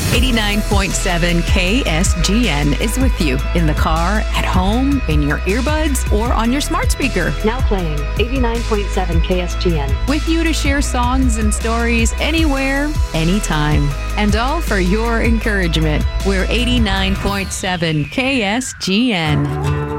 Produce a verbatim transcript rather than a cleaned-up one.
eighty-nine point seven K S G N is with you in the car, at home, in your earbuds, or on your smart speaker. Now playing eighty-nine point seven K S G N. With you to share songs and stories anywhere, anytime. And all for your encouragement. We're eighty-nine point seven K S G N.